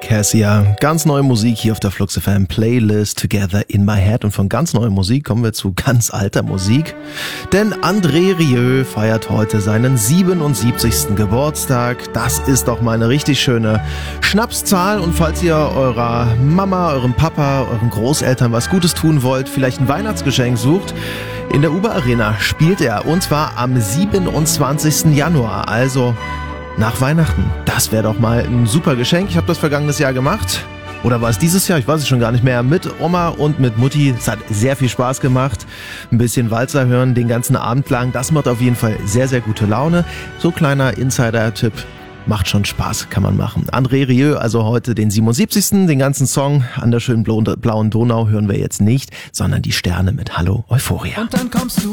Cassia. Ganz neue Musik hier auf der Flux FM Playlist Together in My Head. Und von ganz neuer Musik kommen wir zu ganz alter Musik. Denn André Rieu feiert heute seinen 77. Geburtstag. Das ist doch mal eine richtig schöne Schnapszahl. Und falls ihr eurer Mama, eurem Papa, euren Großeltern was Gutes tun wollt, vielleicht ein Weihnachtsgeschenk sucht, in der Uber Arena spielt er. Und zwar am 27. Januar. Also nach Weihnachten. Das wäre doch mal ein super Geschenk. Ich habe das vergangenes Jahr gemacht. Oder war es dieses Jahr? Ich weiß es schon gar nicht mehr. Mit Oma und mit Mutti. Es hat sehr viel Spaß gemacht. Ein bisschen Walzer hören den ganzen Abend lang. Das macht auf jeden Fall sehr, sehr gute Laune. So kleiner Insider-Tipp. Macht schon Spaß, kann man machen. André Rieu, also heute den 77. Den ganzen Song an der schönen blauen Donau hören wir jetzt nicht, sondern die Sterne mit Hallo Euphoria. Und dann kommst du